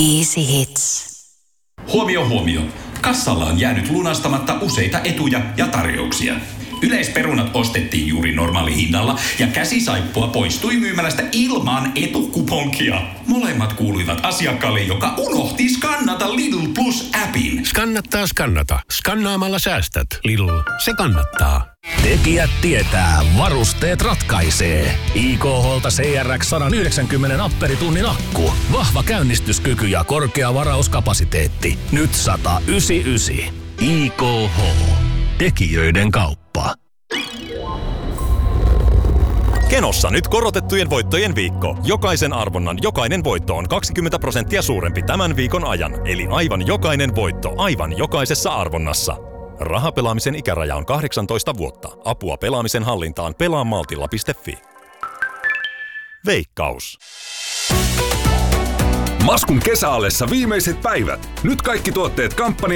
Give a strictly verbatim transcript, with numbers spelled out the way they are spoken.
Easy Hits. Huomio, huomio. Kassalla on jäänyt lunastamatta useita etuja ja tarjouksia. Yleisperunat ostettiin juuri normaalihinnalla ja käsisaippua poistui myymälästä ilman etukuponkia. Molemmat kuuluivat asiakkaalle, joka unohti skannata Lidl Plus-appin. Skannattaa skannata. Skannaamalla säästät. Lidl, se kannattaa. Tekijät tietää, varusteet ratkaisee. I K H:lta C R X sata yhdeksänkymmentä amperitunnin akku. Vahva käynnistyskyky ja korkea varauskapasiteetti. Nyt sata yhdeksänkymmentäyhdeksän. I K H. Tekijöiden kauppa. Kenossa nyt korotettujen voittojen viikko. Jokaisen arvonnan jokainen voitto on kaksikymmentä prosenttia suurempi tämän viikon ajan. Eli aivan jokainen voitto aivan jokaisessa arvonnassa. Rahapelaamisen ikäraja on kahdeksantoista vuotta. Apua pelaamisen hallintaan pelaa maltilla piste fi. Veikkaus. Maskun kesäallessa viimeiset päivät. Nyt kaikki tuotteet kampanja